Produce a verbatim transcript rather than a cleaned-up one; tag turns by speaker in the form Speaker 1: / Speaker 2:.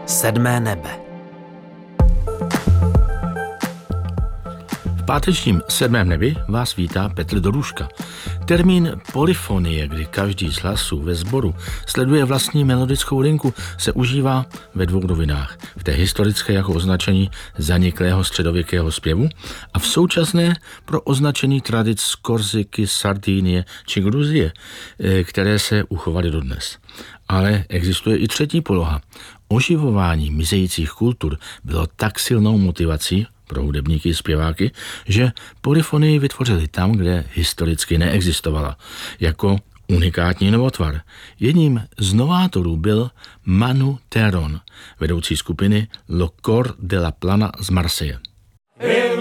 Speaker 1: Sedmé nebe.
Speaker 2: V pátečním sedmém nebi vás vítá Petr Doruška. Termín polyfonie, kdy každý z hlasů ve sboru sleduje vlastní melodickou linku, se užívá ve dvou rovinách. V té historické jako označení zaniklého středověkého zpěvu a v současné pro označení tradic z Korsiky, Sardínie či Gruzie, které se uchovaly dodnes. Ale existuje i třetí poloha. Oživování mizejících kultur bylo tak silnou motivací pro hudebníky i zpěváky, že polyfonii vytvořili tam, kde historicky neexistovala, jako unikátní novotvar. Jedním z novátorů byl Manu Theron, vedoucí skupiny Le Cor de la Plana z Marseille.